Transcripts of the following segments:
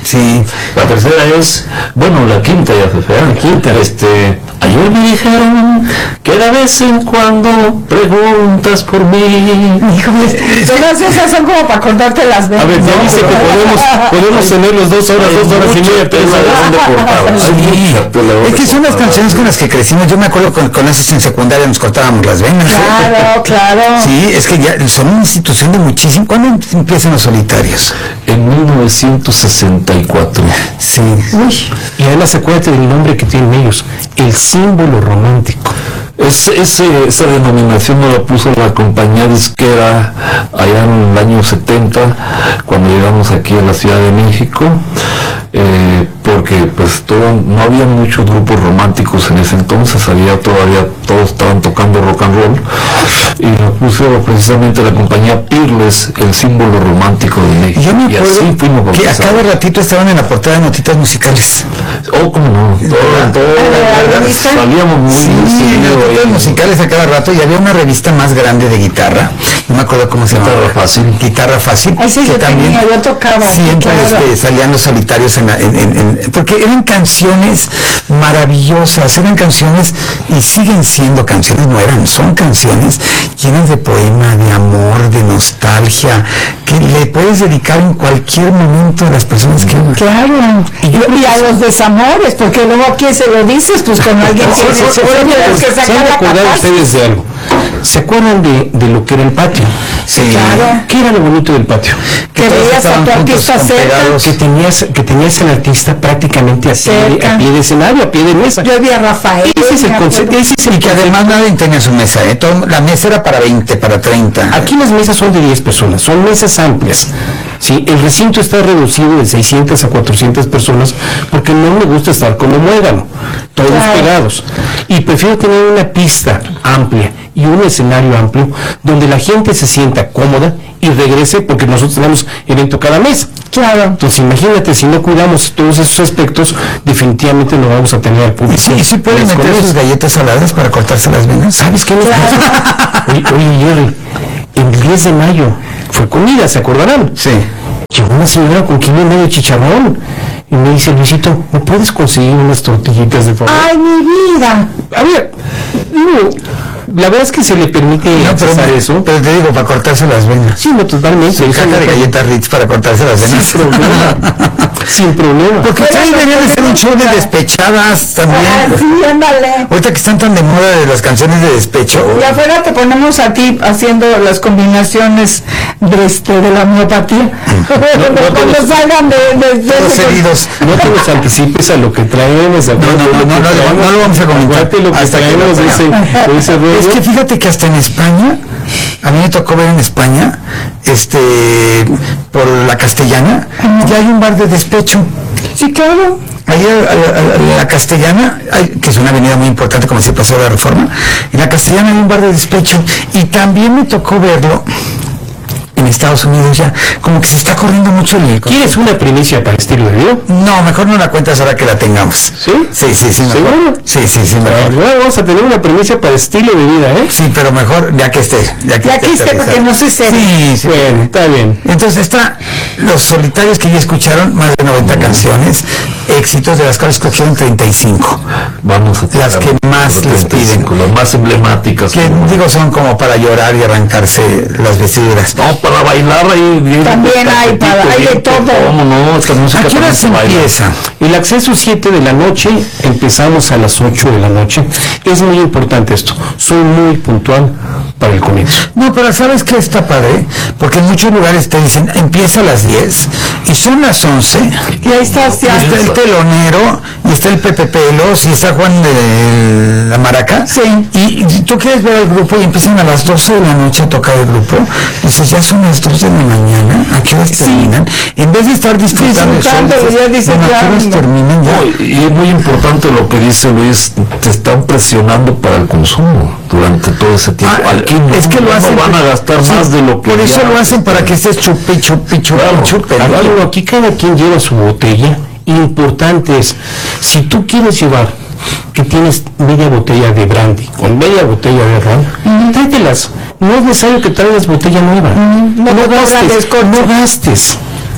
Sí. La tercera es, bueno, la quinta ya fue fea. La quinta, ayer me dijeron que de vez en cuando preguntas por mí. Híjole, todas esas son como para cortarte las venas. A ver, ya dice que podemos tener los 2 horas y media, pero es que son las canciones con las que crecimos. Yo me acuerdo con esas en secundaria nos cortábamos las venas. Claro, claro. Sí, es que ya son una institución de muchísimo. ¿Cuándo empiezan los Solitarios? En 1964. Sí. Uy. Y además acuérdate del nombre que tienen ellos, el símbolo romántico. Esa denominación no la puso la compañía disquera allá en el año 70, cuando llegamos aquí a la Ciudad de México, porque pues no había muchos grupos románticos en ese entonces, todos estaban tocando rock and roll, y lo puso precisamente la compañía Peerless, el símbolo romántico de México. Yo me y acuerdo así fuimos que a bautizados. cada ratito estaban en la portada de Notitas Musicales. Oh, cómo no, salíamos muy seguido. Notitas musicales a cada rato, y había una revista más grande de guitarra, no me acuerdo cómo se llamaba. Guitarra Fácil. Ese que yo también tenía, yo tocaba. siempre claro. salían los Solitarios porque eran canciones maravillosas, eran canciones, y siguen siendo canciones, son canciones llenas de poema, de amor, de nostalgia, que le puedes dedicar en cualquier momento a las personas que amas. Claro, y a los desamores, porque luego a quién se lo dices, pues con alguien que ¿Se han acordado ustedes de algo? ¿Se acuerdan de lo que era el patio? Sí. Claro. ¿Qué era lo bonito del patio? Que veías a tu artista cerca. Que tenías al artista prácticamente así, a pie de escenario, a pie de mesa. Yo vi a Rafael. Ese es el concepto. Y que además nadie tenía su mesa, la mesa era para 20, para 30. Aquí las mesas son de 10 personas, son mesas amplias. Sí, el recinto está reducido de 600 a 400 personas porque no me gusta estar como muégano, todos pegados. Y prefiero tener una pista amplia y un escenario amplio donde la gente se sienta cómoda y regrese, porque nosotros tenemos evento cada mes. Claro. Entonces imagínate, si no cuidamos todos esos aspectos, definitivamente no vamos a tener al público. ¿Y si pueden meter sus galletas saladas para cortarse las venas? ¿Sabes qué? Oye, Jerry, el 10 de mayo fue comida, ¿se acordarán? Sí. Llegó una señora con kilo y medio de chicharrón y me dice, Luisito, ¿me puedes conseguir unas tortillitas de favor? ¡Ay, mi vida! A ver, la verdad es que se le permite hacer eso. Pero te digo, para cortarse las venas. Sí, no, totalmente. Su caja de galletas Ritz para cortarse las venas. Sin problema. Sin problema. Porque ustedes deberían de ser un show de despechadas también. Sí, ándale. Ahorita que están tan de moda de las canciones de despecho. Y afuera te ponemos a ti haciendo las combinaciones de la homeopatía. Cuando salgan de Todos heridos. No te los anticipes a lo que traemos. No lo vamos a comentar. Lo que traemos de ese rollo. Es que fíjate que hasta en España, a mí me tocó ver en España, por la Castellana, ya hay un bar de despecho. Sí, claro. Ahí a la Castellana, que es una avenida muy importante como se pasó la Reforma, en la Castellana hay un bar de despecho, y también me tocó verlo en Estados Unidos ya, como que se está corriendo mucho el... ¿Quieres una primicia para estilo de vida? No, mejor no la cuentas ahora que la tengamos. ¿Sí? Sí, ¿seguro? Sí, mejor. Bueno, vamos a tener una primicia para estilo de vida, ¿eh? Sí, pero mejor ya que esté. Ya que esté, porque no se serio. Sí. Bueno, está bien. Entonces está Los Solitarios, que ya escucharon, más de 90 canciones, éxitos, de las cuales escogieron 35. Vamos a las que más les piden. Las más emblemáticas. Que digo, son como para llorar y arrancarse las vestiduras. No, para bailar ahí. También hay de todo. ¿Cómo no? Esta música. ¿A qué hora se empieza? El acceso 7 de la noche, empezamos a las 8 de la noche. Es muy importante esto. Soy muy puntual para el comienzo. No, pero ¿sabes qué está padre? Porque en muchos lugares te dicen, empieza a las 10 y son las 11. Y ahí estás ya. Y está el telonero, y está el Pepe Pelos, y está Juan de la Maraca. Sí. Y tú quieres ver el grupo y empiezan a las 12 de la noche a tocar el grupo. Dices, ya son las 2 de la mañana, ¿a qué horas terminan? En vez de estar disfrutando, ya dice, ¿a qué horas terminan ya? No, y es muy importante lo que dice Luis, te están presionando para el consumo durante todo ese tiempo. Es que lo hacen, no van a gastar más de lo que por eso ya, lo hacen, para que estés chupe. Claro, aquí cada quien lleva su botella. Importante es, si tú quieres llevar, que tienes media botella de brandy con media botella de ron, tráetelas. No es necesario que traigas botella nueva. No gastes.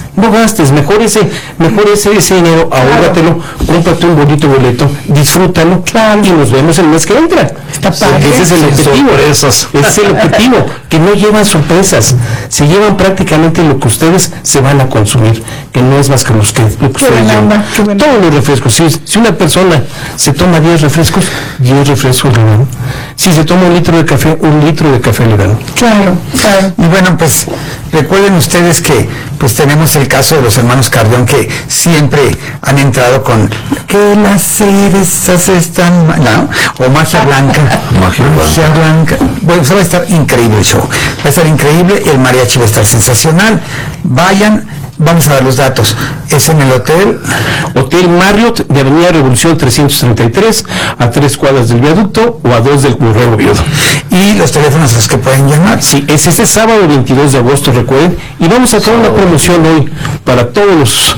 no gastes, mejor ese dinero, ahórratelo, cómprate un bonito boleto, disfrútalo, y nos vemos el mes que entra. Está padre. Ese es el objetivo. Ese es el objetivo, que no llevan sorpresas, se llevan prácticamente lo que ustedes se van a consumir, que no es más que lo que ustedes llevan. Todos los refrescos. Si una persona se toma 10 refrescos, 10 refrescos le dan. Si se toma un litro de café le dan. Claro. Y bueno, pues recuerden ustedes que pues tenemos el caso de los hermanos Carrión, que siempre han entrado con que las cerezas están, ¿no? O magia blanca. Magia blanca. Bueno, va a estar increíble el show. Va a estar increíble, el mariachi va a estar sensacional. Vayan. Vamos a dar los datos. Es en el Hotel Marriott de Avenida Revolución 333, a 3 cuadras del viaducto o a 2 del Correo Oviedo. Y los teléfonos a los que pueden llamar. Sí, es este sábado 22 de agosto, recuerden. Y vamos a hacer una promoción hoy para todos los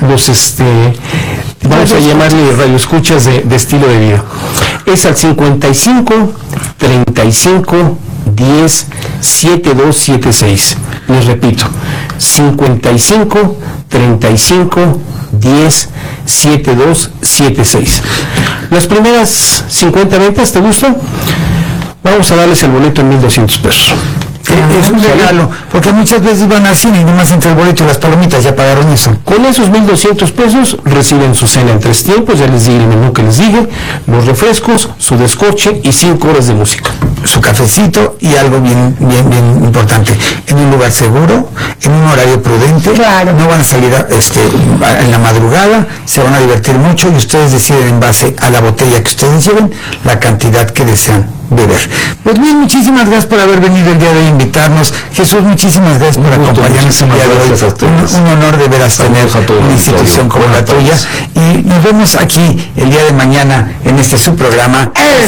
vamos a llamarle radioescuchas de estilo de vida. Es al 55 35 10 7276. Les repito, 55 35 10 7276. Las primeras 50 ventas, ¿te gustan? Vamos a darles el boleto en 1,200 pesos. Es un regalo, porque muchas veces van al cine y nomás entre el boleto y las palomitas ya pagaron eso. Con esos 1,200 pesos reciben su cena en 3 tiempos, ya les di el menú que les dije, los refrescos, su descorche y 5 horas de música. Su cafecito y algo bien importante, en un lugar seguro, en un horario prudente. Claro. No van a salir en la madrugada, se van a divertir mucho y ustedes deciden en base a la botella que ustedes lleven la cantidad que desean beber. Pues bien, muchísimas gracias por haber venido el día de hoy a invitarnos. Jesús, muchísimas gracias por acompañarnos el día de hoy. Un honor de veras tener una institución como la tuya. Y nos vemos aquí el día de mañana en este su programa.